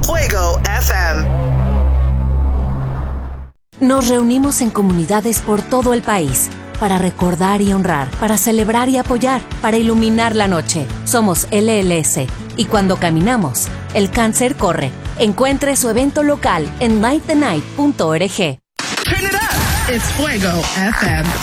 Fuego FM. Nos reunimos en comunidades por todo el país para recordar y honrar, para celebrar y apoyar, para iluminar la noche. Somos LLS y cuando caminamos, el cáncer corre. Encuentre su evento local en lightthenight.org. Turn it up. It's Fuego FM.